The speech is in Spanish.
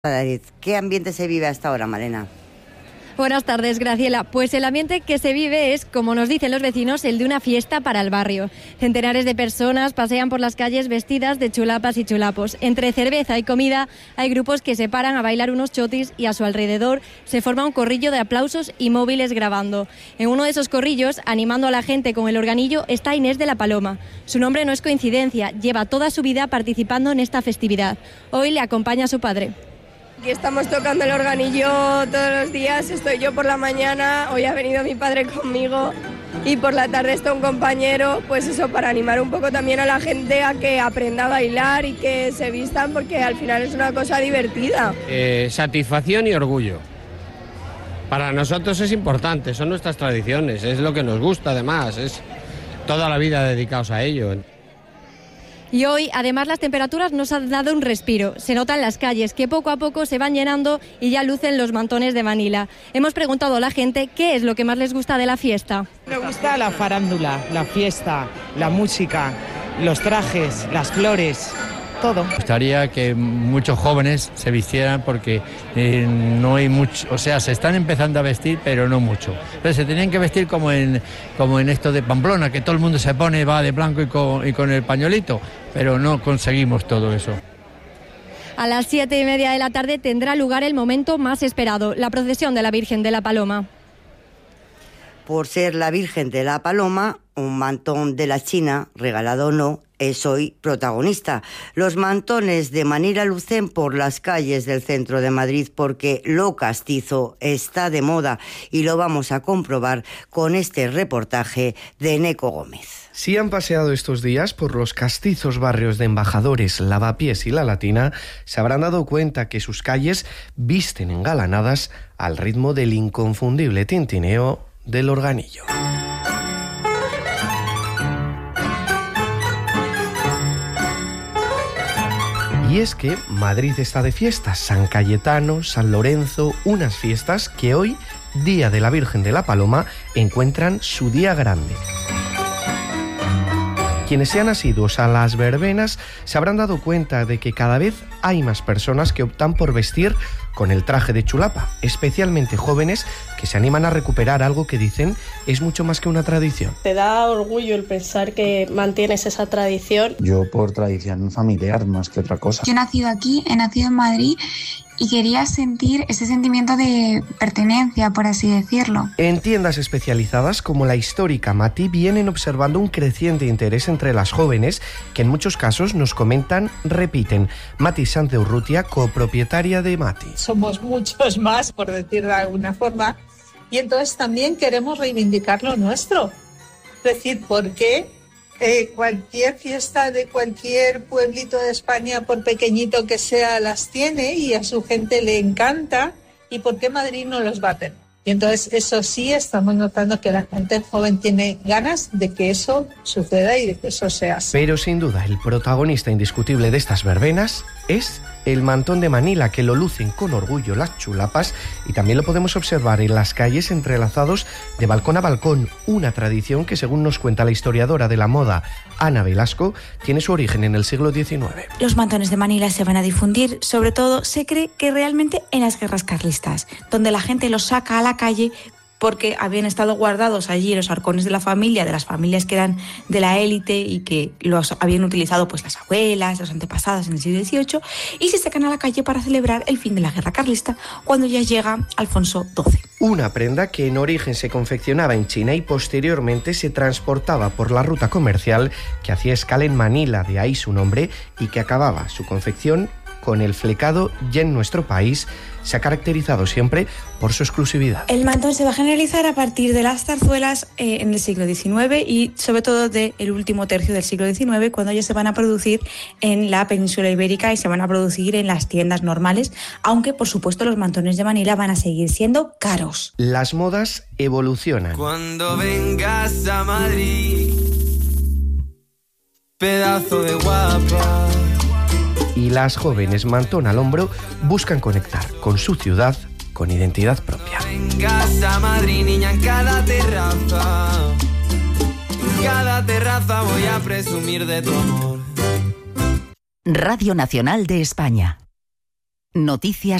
¿Qué ambiente se vive hasta ahora, Malena? Buenas tardes, Graciela. Pues el ambiente que se vive es, como nos dicen los vecinos, el de una fiesta para el barrio. Centenares de personas pasean por las calles vestidas de chulapas y chulapos. Entre cerveza y comida hay grupos que se paran a bailar unos chotis y a su alrededor se forma un corrillo de aplausos y móviles grabando. En uno de esos corrillos, animando a la gente con el organillo, está Inés de la Paloma. Su nombre no es coincidencia, lleva toda su vida participando en esta festividad. Hoy le acompaña a su padre. Aquí estamos tocando el organillo todos los días, estoy yo por la mañana, hoy ha venido mi padre conmigo y por la tarde está un compañero, pues eso, para animar un poco también a la gente a que aprenda a bailar y que se vistan, porque al final es una cosa divertida. Satisfacción y orgullo. Para nosotros es importante, son nuestras tradiciones, es lo que nos gusta además, es toda la vida dedicados a ello. Y hoy, además, las temperaturas nos han dado un respiro. Se nota en las calles que poco a poco se van llenando y ya lucen los mantones de Manila. Hemos preguntado a la gente qué es lo que más les gusta de la fiesta. Me gusta la farándula, la fiesta, la música, los trajes, las flores, todo. Me gustaría que muchos jóvenes se vistieran porque no hay mucho, o sea, se están empezando a vestir, pero no mucho. Entonces se tenían que vestir como en esto de Pamplona, que todo el mundo se pone, va de blanco y con el pañuelito, pero no conseguimos todo eso. A las 7:30 de la tarde tendrá lugar el momento más esperado, la procesión de la Virgen de la Paloma. Por ser la Virgen de la Paloma, un mantón de la China, regalado o no, es hoy protagonista. Los mantones de Manila lucen por las calles del centro de Madrid porque lo castizo está de moda y lo vamos a comprobar con este reportaje de Neco Gómez. Si han paseado estos días por los castizos barrios de Embajadores, Lavapiés y La Latina, se habrán dado cuenta que sus calles visten engalanadas al ritmo del inconfundible tintineo del organillo. Y es que Madrid está de fiestas, San Cayetano, San Lorenzo, unas fiestas que hoy, Día de la Virgen de la Paloma, encuentran su día grande. Quienes sean asiduos a las verbenas se habrán dado cuenta de que cada vez hay más personas que optan por vestir con el traje de chulapa, especialmente jóvenes que se animan a recuperar algo que dicen es mucho más que una tradición. Te da orgullo el pensar que mantienes esa tradición. Yo por tradición familiar más que otra cosa. Yo he nacido aquí, he nacido en Madrid y quería sentir ese sentimiento de pertenencia, por así decirlo. En tiendas especializadas como la histórica Mati vienen observando un creciente interés entre las jóvenes que en muchos casos nos comentan, repiten. Mati Sanz de Urrutia, copropietaria de Mati. Somos muchos más, por decir de alguna forma, y entonces también queremos reivindicar lo nuestro. Es decir, ¿por qué cualquier fiesta de cualquier pueblito de España, por pequeñito que sea, las tiene y a su gente le encanta? ¿Y por qué Madrid no los va a tener? Y entonces eso sí estamos notando que la gente joven tiene ganas de que eso suceda y de que eso sea así. Pero sin duda el protagonista indiscutible de estas verbenas es el mantón de Manila, que lo lucen con orgullo las chulapas, y también lo podemos observar en las calles entrelazados de balcón a balcón, una tradición que, según nos cuenta la historiadora de la moda Ana Velasco, tiene su origen en el siglo XIX. Los mantones de Manila se van a difundir, sobre todo se cree que realmente en las guerras carlistas, donde la gente los saca a la calle porque habían estado guardados allí los arcones de la familia, de las familias que eran de la élite y que los habían utilizado pues las abuelas, los antepasados en el siglo XVIII, y se sacan a la calle para celebrar el fin de la guerra carlista cuando ya llega Alfonso XII. Una prenda que en origen se confeccionaba en China y posteriormente se transportaba por la ruta comercial que hacía escala en Manila, de ahí su nombre, y que acababa su confección con el flecado ya en nuestro país se ha caracterizado siempre por su exclusividad. El mantón se va a generalizar a partir de las zarzuelas en el siglo XIX y sobre todo del último tercio del siglo XIX, cuando ya se van a producir en la península ibérica y se van a producir en las tiendas normales, aunque por supuesto los mantones de Manila van a seguir siendo caros. Las modas evolucionan. Cuando vengas a Madrid, pedazo de guapa. Y las jóvenes, mantón al hombro, buscan conectar con su ciudad con identidad propia. Vengas a Madrid, niña, en cada terraza voy a presumir de tu amor. Radio Nacional de España. Noticias